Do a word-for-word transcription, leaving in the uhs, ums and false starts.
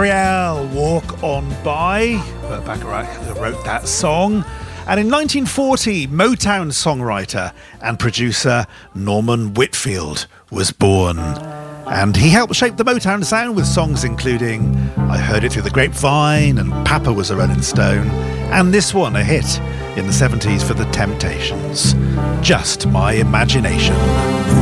Gabrielle, Walk On By. Burt Bacharach wrote that song. And in nineteen forty, Motown songwriter and producer Norman Whitfield was born. And he helped shape the Motown sound with songs including I Heard It Through the Grapevine and Papa Was a Rolling Stone, and this one, a hit in the seventies for the Temptations, Just My Imagination.